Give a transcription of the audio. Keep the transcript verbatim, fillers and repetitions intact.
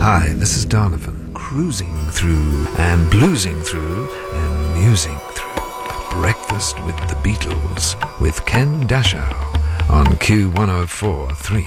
Hi, this is Donovan, cruising through and bluesing through and musing through Breakfast with the Beatles with Ken Dashow on Q one oh four point three.